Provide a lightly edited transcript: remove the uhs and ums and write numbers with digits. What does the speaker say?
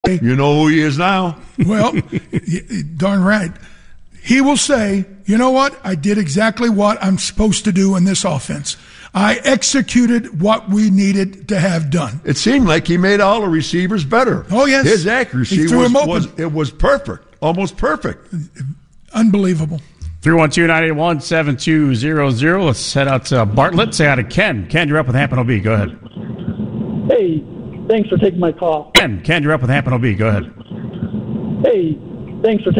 You know who he is now? Well, darn right. He will say, you know what? I did exactly what I'm supposed to do in this offense. I executed what we needed to have done. It seemed like he made all the receivers better. Oh, yes. His accuracy was perfect, almost perfect. Unbelievable. 312-981-7200. Let's head out to Bartlett. Say hi to Ken. Ken, you're up with Hampton OB. Go ahead. Hey, thanks for taking my call. Ken, you're up with Hampton OB. Go ahead. Hey, thanks for taking